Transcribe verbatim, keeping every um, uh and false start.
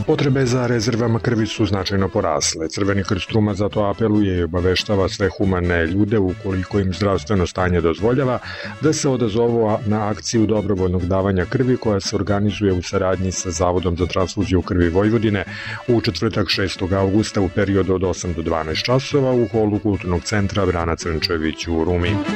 Potrebe za rezervama krvi su značajno porasle. Crveni krst Ruma zato apeluje i obaveštava sve humane ljude, ukoliko im zdravstveno stanje dozvoljava, da se odazovu na akciju dobrovoljnog davanja krvi koja se organizuje u saradnji sa Zavodom za transfuziju krvi Vojvodine u četvrtak šestog avgusta u periodu od osam do dvanaest časova u holu Kulturnog centra Brana Crnčević u Rumi.